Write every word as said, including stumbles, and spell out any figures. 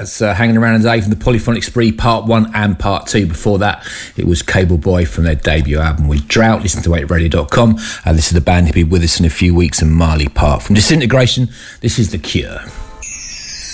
That's uh, Hanging Around Today from the Polyphonic Spree Part one and Part two. Before that, it was Cable Boy from their debut album with Drought. Listen to eight radio dot com. And this is the band who'll be with us in a few weeks, and Marley Park. From Disintegration, this is The Cure.